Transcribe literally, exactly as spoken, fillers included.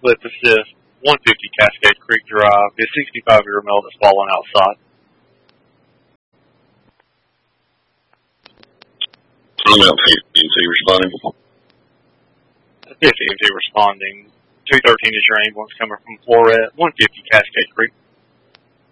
Split Assist, one fifty Cascade Creek Drive. A sixty-five-year male that's fallen outside. I'm out to E M T responding. fifty E M T responding. two thirteen is your ambulance coming from Floret, one fifty Cascade Creek.